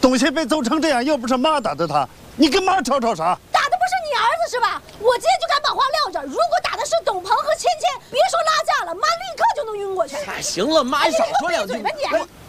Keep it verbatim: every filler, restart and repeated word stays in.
东西被揍成这样，又不是妈打的他，你跟妈吵吵啥？ 打的不是你儿子是吧？我今天就敢把话撂这儿，如果打的是董鹏和芊芊，别说拉架了，妈立刻就能晕过去。 哎，行了，妈，你少说两句。 闭嘴吧你！